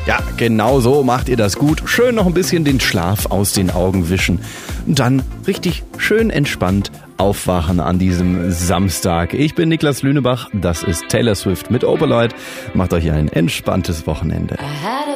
Ja, genau so macht ihr das gut. Schön noch ein bisschen den Schlaf aus den Augen wischen. Und dann richtig schön entspannt aufwachen an diesem Samstag. Ich bin Niklas Lünebach, das ist Taylor Swift mit Opalite. Macht euch ein entspanntes Wochenende.